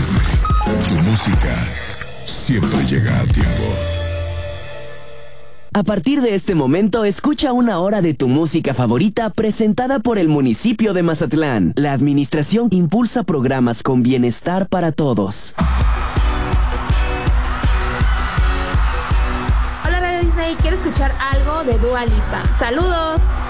Disney. Tu música siempre llega a tiempo. A partir de este momento, escucha una hora de tu música favorita presentada por el municipio de Mazatlán. La administración impulsa programas con bienestar para todos. Hola Radio Disney, quiero escuchar algo de Dua Lipa. ¡Saludos!